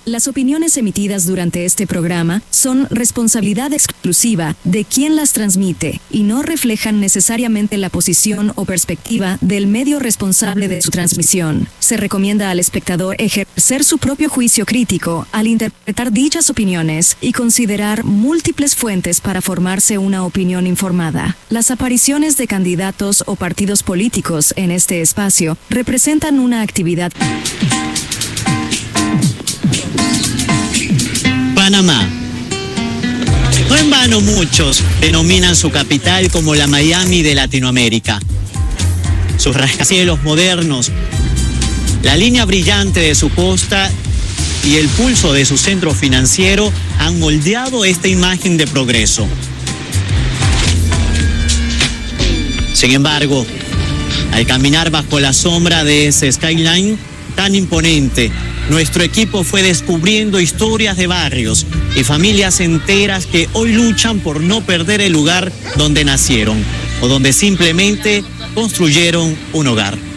Las opiniones emitidas durante este programa son responsabilidad exclusiva de quien las transmite y no reflejan necesariamente la posición o perspectiva del medio responsable de su transmisión. Se recomienda al espectador ejercer su propio juicio crítico al interpretar dichas opiniones y considerar múltiples fuentes para formarse una opinión informada. Las apariciones de candidatos o partidos políticos en este espacio representan una actividad. Panamá. No en vano muchos denominan su capital como la Miami de Latinoamérica. Sus rascacielos modernos, la línea brillante de su costa y el pulso de su centro financiero han moldeado esta imagen de progreso. Sin embargo, al caminar bajo la sombra de ese skyline tan imponente, nuestro equipo fue descubriendo historias de barrios y familias enteras que hoy luchan por no perder el lugar donde nacieron o donde simplemente construyeron un hogar.